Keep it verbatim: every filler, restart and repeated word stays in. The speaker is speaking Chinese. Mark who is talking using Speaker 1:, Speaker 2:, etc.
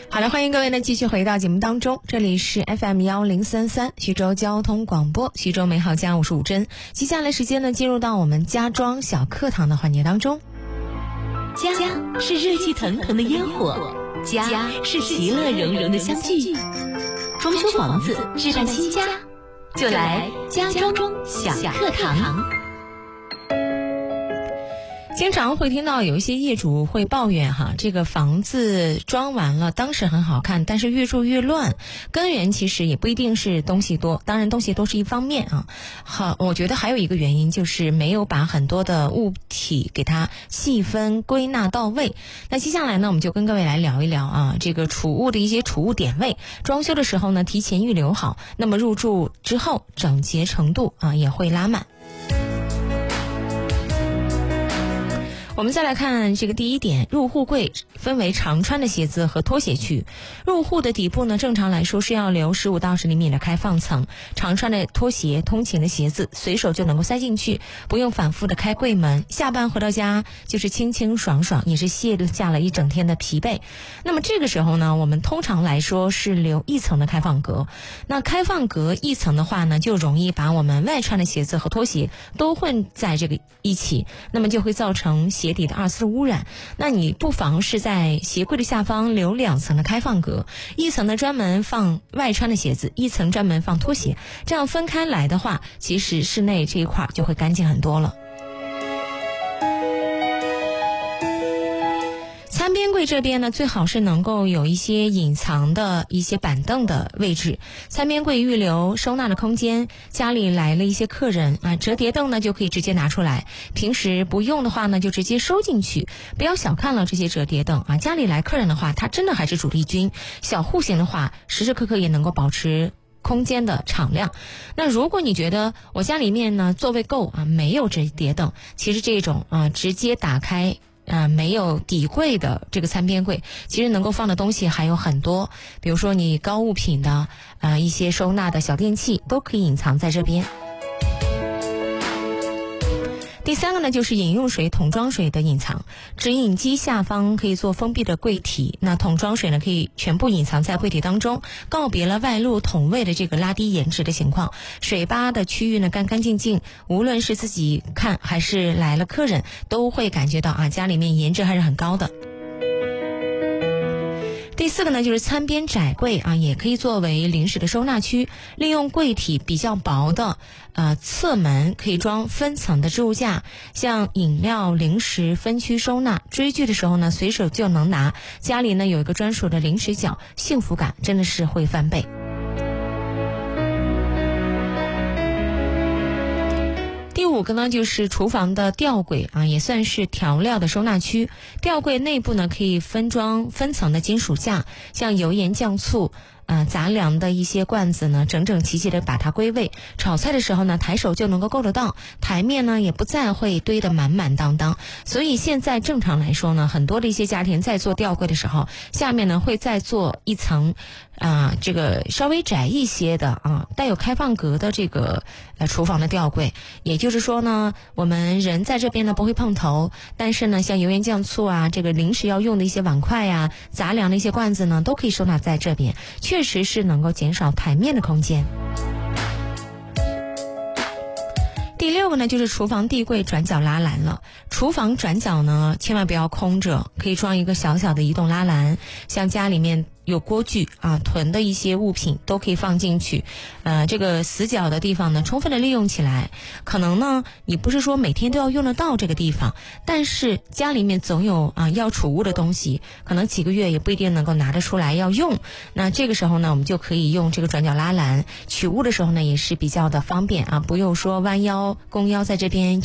Speaker 1: 好了，欢迎各位呢继续回到节目当中，这里是 F M 一零三三徐州交通广播，徐州美好家，我是武珍。接下来时间呢，进入到我们家装小课堂的环节当中。
Speaker 2: 家是热气腾腾的烟火，家是其乐融融的相聚。装修房子，置办新家，就来家装小课堂。
Speaker 1: 经常会听到有一些业主会抱怨哈，这个房子装完了当时很好看，但是越住越乱。根源其实也不一定是东西多，当然东西多是一方面啊。好，我觉得还有一个原因就是没有把很多的物体给它细分归纳到位。那接下来呢，我们就跟各位来聊一聊啊，这个储物的一些储物点位，装修的时候呢提前预留好，那么入住之后整洁程度啊也会拉满。我们再来看这个第一点，入户柜分为常穿的鞋子和拖鞋区。入户的底部呢，正常来说是要留十五到二十厘米的开放层，常穿的拖鞋、通勤的鞋子随手就能够塞进去，不用反复的开柜门。下班回到家就是清清爽爽，也是卸下了一整天的疲惫。那么这个时候呢，我们通常来说是留一层的开放格。那开放格一层的话呢，就容易把我们外穿的鞋子和拖鞋都混在这个一起，那么就会造成鞋底的二次污染。那你不妨是在鞋柜的下方留两层的开放格，一层呢专门放外穿的鞋子，一层专门放拖鞋，这样分开来的话，其实室内这一块就会干净很多了。餐边柜这边呢，最好是能够有一些隐藏的一些板凳的位置。餐边柜预留收纳的空间，家里来了一些客人啊，折叠凳呢就可以直接拿出来，平时不用的话呢就直接收进去。不要小看了这些折叠凳啊，家里来客人的话，它真的还是主力军。小户型的话，时时刻刻也能够保持空间的敞亮。那如果你觉得我家里面呢座位够啊，没有折叠凳，其实这种啊直接打开啊、呃，没有底柜的这个餐边柜，其实能够放的东西还有很多，比如说你高物品的啊、呃、一些收纳的小电器都可以隐藏在这边。第三个呢，就是饮用水、桶装水的隐藏。直饮机下方可以做封闭的柜体，那桶装水呢可以全部隐藏在柜体当中，告别了外露桶位的这个拉低颜值的情况。水吧的区域呢干干净净，无论是自己看还是来了客人，都会感觉到啊家里面颜值还是很高的。第四个呢，就是餐边窄柜啊，也可以作为临时的收纳区，利用柜体比较薄的呃侧门，可以装分层的置物架，像饮料、零食分区收纳。追剧的时候呢，随手就能拿。家里呢有一个专属的零食角，幸福感真的是会翻倍。第五个呢，就是厨房的吊柜啊，也算是调料的收纳区。吊柜内部呢，可以分装分层的金属架，像油盐酱醋呃，杂粮的一些罐子呢，整整齐齐的把它归位。炒菜的时候呢，抬手就能够够得到，台面呢也不再会堆得满满当当。所以现在正常来说呢，很多的一些家庭在做吊柜的时候，下面呢会再做一层啊、呃，这个稍微窄一些的啊，带有开放格的这个呃厨房的吊柜。也就是说呢，我们人在这边呢不会碰头，但是呢，像油盐酱醋啊，这个临时要用的一些碗筷呀、杂粮的一些罐子呢，都可以收纳在这边。确实是能够减少台面的空间。第六个呢，就是厨房地柜转角拉篮了。厨房转角呢，千万不要空着，可以装一个小小的移动拉篮，像家里面有锅具啊，囤的一些物品都可以放进去。呃，这个死角的地方呢，充分的利用起来。可能呢，你不是说每天都要用得到这个地方，但是家里面总有啊要储物的东西，可能几个月也不一定能够拿得出来要用。那这个时候呢，我们就可以用这个转角拉篮，取物的时候呢也是比较的方便啊，不用说弯腰弓腰在这边